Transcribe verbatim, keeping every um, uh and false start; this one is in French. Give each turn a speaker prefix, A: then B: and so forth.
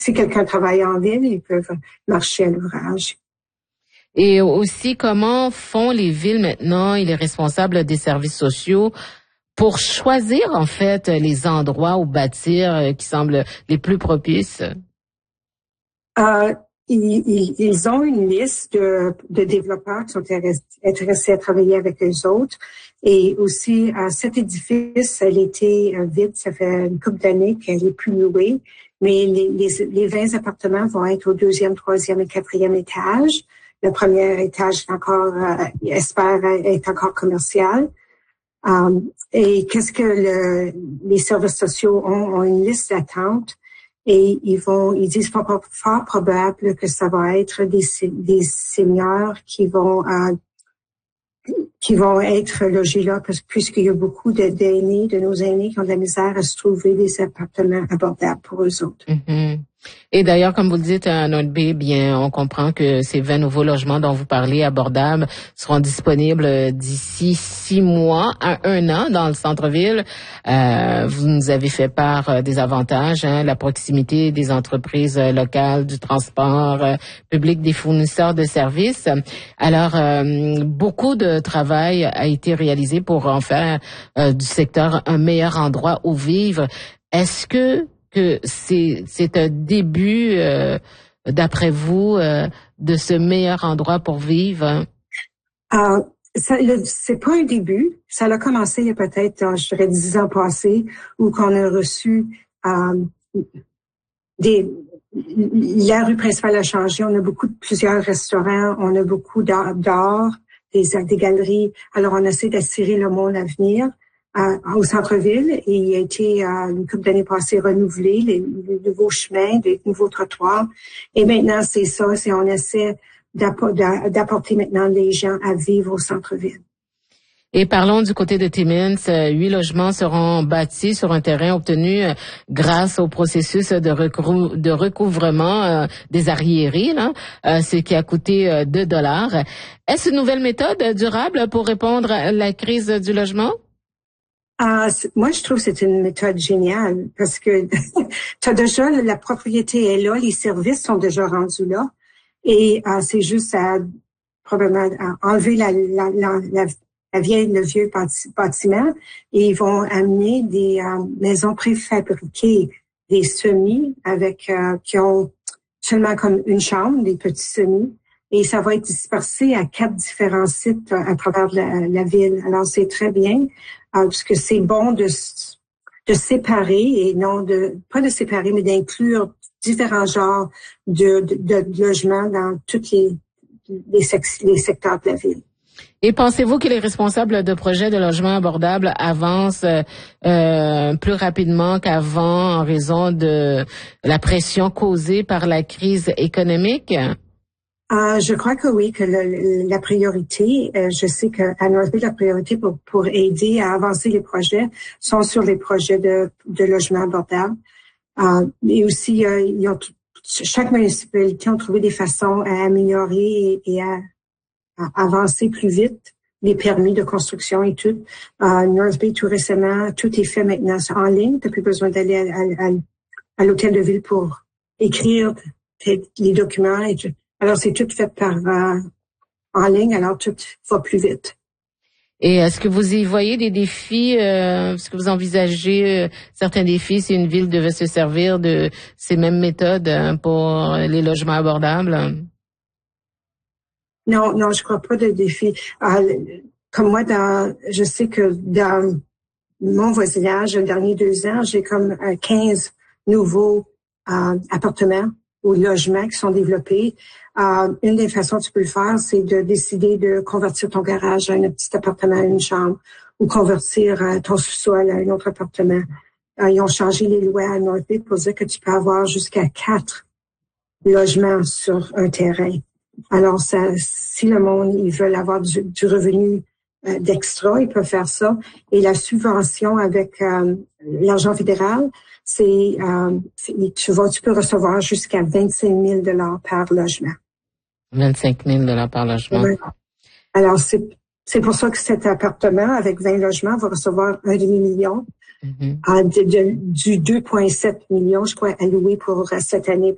A: si quelqu'un travaille en ville, ils peuvent marcher à l'ouvrage.
B: Et aussi, comment font les villes maintenant et les responsables des services sociaux pour choisir, en fait, les endroits où bâtir qui semblent les plus propices?
A: Euh, ils, ils, ils ont une liste de, de développeurs qui sont intéressés à travailler avec eux autres. Et aussi, euh, cet édifice, elle était euh, vide, ça fait une couple d'années qu'elle est plus louée. Mais les, les, les vingt appartements vont être au deuxième, troisième et quatrième étage. Le premier étage est encore, euh, espère, est encore commercial. Um, et qu'est-ce que le, les services sociaux ont, ont une liste d'attente et ils vont, ils disent fort, fort probable que ça va être des, des seniors qui vont, euh, qui vont être logés là parce, puisqu'il y a beaucoup de, d'aînés, de nos aînés qui ont de la misère à se trouver des appartements abordables pour eux autres.
B: Mm-hmm. Et d'ailleurs, comme vous le dites, à North Bay, bien, on comprend que ces vingt nouveaux logements dont vous parlez, abordables, seront disponibles d'ici six mois à un an dans le centre-ville. Euh, vous nous avez fait part des avantages, hein, la proximité des entreprises locales, du transport euh, public, des fournisseurs de services. Alors, euh, beaucoup de travail a été réalisé pour en faire euh, du secteur un meilleur endroit où vivre. Est-ce que que c'est c'est un début, euh, d'après vous, euh, de ce meilleur endroit pour vivre?
A: Euh, ça, le, c'est pas un début. Ça a commencé il y a peut-être, je dirais, dix ans passés, où qu'on a reçu euh, des... La rue principale a changé. On a beaucoup de plusieurs restaurants. On a beaucoup d'art, d'art des, des galeries. Alors, on essaie d'attirer le monde à venir. Euh, au centre-ville et il a été euh, une couple d'années passées renouvelé, les, les nouveaux chemins, les nouveaux trottoirs. Et maintenant, c'est ça, c'est on essaie d'apporter maintenant les gens à vivre au centre-ville.
B: Et parlons du côté de Timmins. Huit logements seront bâtis sur un terrain obtenu grâce au processus de, recrou- de recouvrement euh, des arriérés, là, euh, ce qui a coûté euh, deux dollars. Est-ce une nouvelle méthode durable pour répondre à la crise du logement?
A: Uh, moi, je trouve que c'est une méthode géniale parce que t'as déjà, la propriété est là, les services sont déjà rendus là et uh, c'est juste à probablement à enlever la, la, la, la, la vieille, le vieux bâtiment et ils vont amener des uh, maisons préfabriquées, des semis avec uh, qui ont seulement comme une chambre, des petits semis. Et ça va être dispersé à quatre différents sites à travers la, la ville. Alors, c'est très bien, euh, parce que c'est bon de, de séparer et non de, pas de séparer, mais d'inclure différents genres de, de, de logements dans tous les, les, sec- les secteurs de la ville.
B: Et pensez-vous que les responsables de projets de logement abordables avancent euh, plus rapidement qu'avant en raison de la pression causée par la crise économique?
A: Euh, je crois que oui, que le, la priorité, euh, je sais qu'à North Bay, la priorité pour, pour aider à avancer les projets sont sur les projets de, de logement abordable. Euh, et aussi, euh, ils ont, chaque municipalité a trouvé des façons à améliorer et, et à, à avancer plus vite les permis de construction et tout. Euh, North Bay, tout récemment, tout est fait maintenant en ligne. Tu n'as plus besoin d'aller à, à, à, à l'hôtel de ville pour écrire les documents et tout. Alors, c'est tout fait par euh, en ligne, alors tout va plus vite.
B: Et est-ce que vous y voyez des défis? Euh, est-ce que vous envisagez euh, certains défis si une ville devait se servir de ces mêmes méthodes hein, pour les logements abordables?
A: Non, non, je crois pas de défis. Euh, comme moi, dans, je sais que dans mon voisinage, les derniers deux ans, j'ai comme euh, quinze nouveaux euh, appartements ou logements qui sont développés. Euh, une des façons que tu peux le faire, c'est de décider de convertir ton garage à un petit appartement, à une chambre, ou convertir euh, ton sous-sol à un autre appartement. Euh, ils ont changé les lois à North Bay pour dire que tu peux avoir jusqu'à quatre logements sur un terrain. Alors, ça, si le monde, ils veulent avoir du, du revenu euh, d'extra, ils peuvent faire ça. Et la subvention avec euh, l'argent fédéral, c'est, euh, c'est tu vas, tu peux recevoir jusqu'à vingt-cinq mille dollars par logement.
B: vingt-cinq mille dollars par logement.
A: Ouais. Alors, c'est, c'est pour ça que cet appartement avec vingt logements va recevoir un demi-million. Mm-hmm. euh, de, de, du deux virgule sept millions, je crois, alloué pour cette année